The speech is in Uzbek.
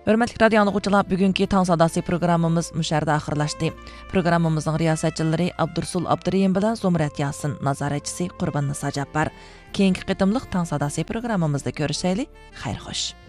Hörmətli radio anlıqçılar, bugünkü Tang Sadası programımız müşərdə axırlaşdı. Programımızın riyasətçiləri Abdursul Abduriyim bilan Zumrat Yasin, nazaretçisi Qurban Nisa Cabbar. Keyingi qitimliq Tang Sadası programımızda görüşəyli. Xeyr xoş.